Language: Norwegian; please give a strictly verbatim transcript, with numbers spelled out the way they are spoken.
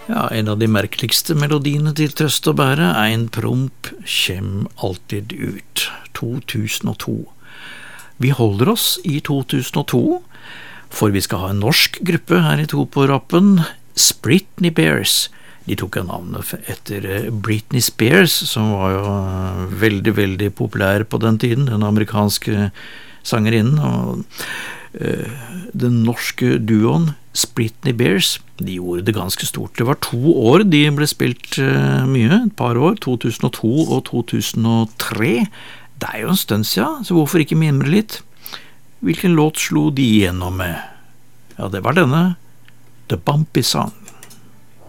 Ja, en av de merkeligste melodiene til Trøst og bære, Ein promp kjem alltid ut, to tusen og to. Vi holder oss i to tusen og to, for vi skal ha en norsk gruppe her i To på rappen, Britney Bears. De tok en navnet etter Britney Spears, som var jo veldig, veldig populær på den tiden, den amerikanske sangerinnen, og uh, den norske duoen Britney Bears, de gjorde det ganske stort. Det var to år de ble spilt uh, mye, et par år, to tusen og to og to tusen og tre. Det er jo en stund siden, så hvorfor ikke mimre litt? Hvilken låt slo de igjennom med? Ja, det var denne, The Bumpy Song.